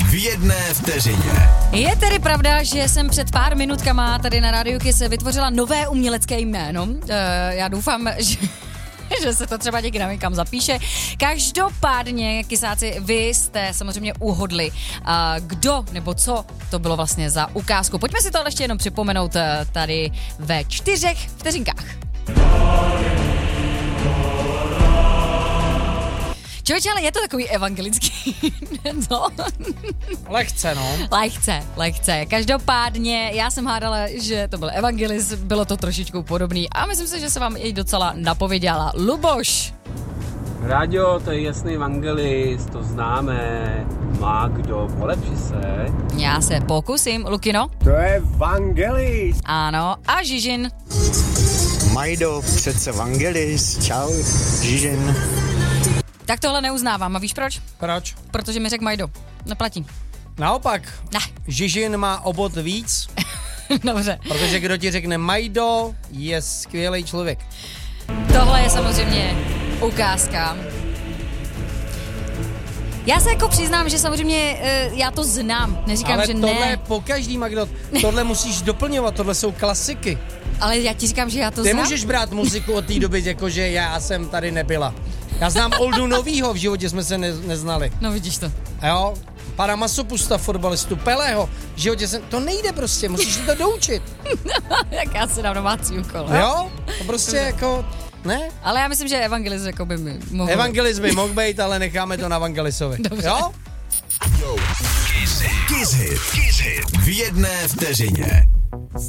v jedné vteřině. Je tedy pravda, že jsem před pár minutkama tady na Rádiu Kiss vytvořila nové umělecké jméno. Já doufám, že se to třeba někdy někam zapíše. Každopádně, kysáci, vy jste samozřejmě uhodli, kdo nebo co to bylo vlastně za ukázku. Pojďme si to ale ještě jenom připomenout tady ve 4 vteřinkách. Člověče, ale je to takový evangelický, no? Lehce, no. Lehce. Každopádně, já jsem hádala, že to byl evangelis, bylo to trošičku podobný a myslím si, že se vám i docela napověděla. Luboš. Rádio, to je jasný evangelis, to známe. Má kdo, polepši se. Já se pokusím. Lukino? To je evangelis. Ano. A Žižin? Majdo, přece evangelis. Čau, Žižin. Tak tohle neuznávám. A víš proč? Proč? Protože mi řekl Majdo. Neplatí. Naopak. Ne. Žižin má o bod víc. Dobře. Protože kdo ti řekne Majdo, je skvělý člověk. Tohle je samozřejmě ukázka. Já se jako přiznám, že samozřejmě já to znám. Neříkám, ale že tohle ne. po každý, Magdo. Tohle musíš doplňovat, tohle jsou klasiky. Ale já ti říkám, že já to Ty znám. můžeš brát muziku od té doby, jakože já jsem tady nebyla. Já znám Oldu Novýho, v životě jsme se neznali. No vidíš to. Jo, pana Masopusta, fotbalistu, Pelého, v životě jsem, to nejde prostě, musíš to doučit. Jak já si dám domácí úkol. Jo, to prostě jako, ne? Ale já myslím, že evangelis jako by mi mohl. Evangelis by mohl být, ale necháme to na Evangelisovi. Dobře. Jo? Kiss Hit v jedné vteřině.